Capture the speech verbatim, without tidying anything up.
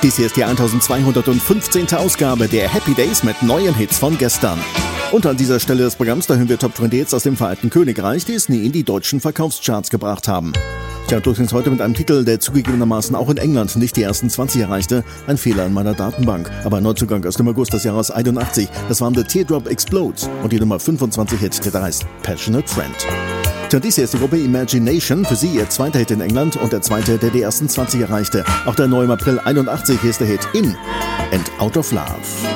Dies hier ist die eintausendzweihundertfünfzehnte Ausgabe der Happy Days mit neuen Hits von gestern. Und an dieser Stelle des Programms, da hören wir Top zwanzig Hits aus dem Vereinigten Königreich, die es nie in die deutschen Verkaufscharts gebracht haben. Tja, übrigens heute mit einem Titel, der zugegebenermaßen auch in England nicht die ersten zwanzig erreichte. Ein Fehler in meiner Datenbank. Aber ein Neuzugang aus dem August des Jahres einundachtzig. Das waren The Teardrop Explodes und die Nummer fünfundzwanzig Hit, der da heißt Passionate Friend. Tja, dies hier ist die Gruppe Imagination. Für sie ihr zweiter Hit in England und der zweite, der die ersten zwanzig erreichte. Auch der neue im April einundachtzig, hier ist der Hit In and Out of Love.